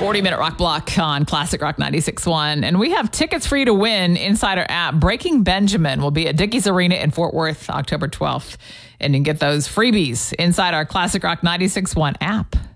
40-minute rock block on Classic Rock 96.1. And we have tickets for you to win inside our app. Breaking Benjamin will be at Dickies Arena in Fort Worth, October 12th. And you can get those freebies inside our Classic Rock 96.1 app.